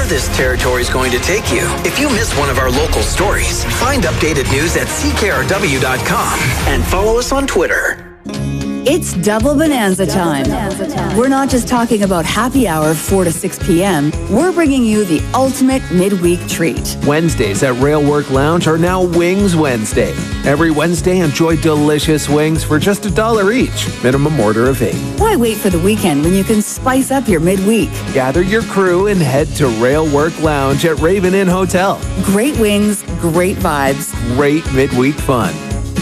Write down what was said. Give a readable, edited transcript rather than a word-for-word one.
this territory is going to take you. If you miss one of our local stories, find updated news at ckrw.com and follow us on Twitter. It's double bonanza time. We're not just talking about happy hour 4 to 6 p.m. We're bringing you the ultimate midweek treat. Wednesdays at Railwork Lounge are now Wings Wednesday. Every Wednesday, enjoy delicious wings for just $1 each. Minimum order of 8. Why wait for the weekend when you can spice up your midweek? Gather your crew and head to Railwork Lounge at Raven Inn Hotel. Great wings, great vibes. Great midweek fun.